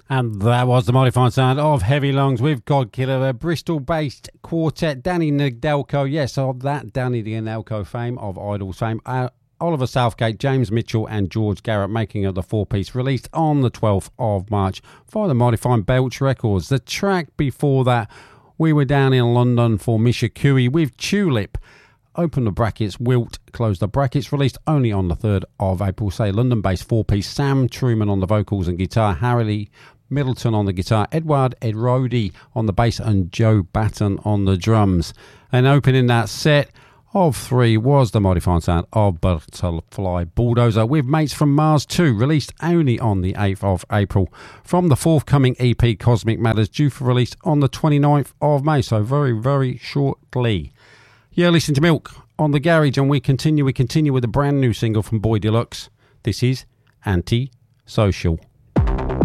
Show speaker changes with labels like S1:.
S1: And that was the modified sound of Heavy Lungs with Godkiller, a Bristol-based quartet. Danny Nedelko, yes, of that Danny Nedelko fame, of Idols fame. Oliver Southgate, James Mitchell and George Garrett making of the four-piece, released on the 12th of March by the Modified Belch Records. The track before that, we were down in London for Misha Cooey with Tulip. Open the brackets, Wilt, close the brackets, released only on the 3rd of April. Say London-based four-piece, Sam Truman on the vocals and guitar, Harry Middleton on the guitar, Edward Edrodi on the bass and Joe Batten on the drums. And opening that set of three was the modified sound of Butterfly Bulldozer with Mates from Mars 2, released only on the 8th of April from the forthcoming EP Cosmic Matters, due for release on the 29th of May, so very, very shortly. You're listening to Milk on the Garage, and we continue with a brand new single from Boy Deluxe. This is Anti-Social.